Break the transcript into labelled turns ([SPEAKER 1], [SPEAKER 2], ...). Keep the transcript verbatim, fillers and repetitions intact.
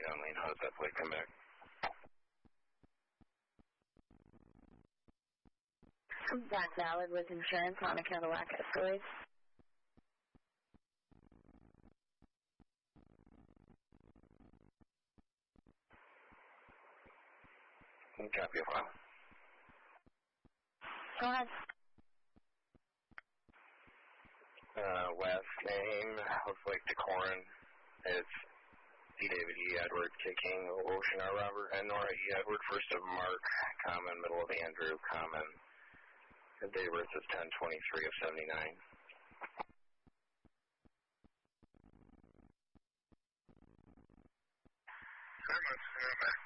[SPEAKER 1] on lane. How does that plate come back?
[SPEAKER 2] Not valid with insurance on a Cadillac Escalade.
[SPEAKER 1] Copy a file.
[SPEAKER 2] Go ahead.
[SPEAKER 1] Uh, last name, looks like DeCorin. It's D. David E. Edward, K. King, Ocean R. Robert, and Nora E. Edward, first of Mark, common, middle of Andrew, common. The day birth is ten twenty-three of seventy-nine.
[SPEAKER 3] Very much, uh, back.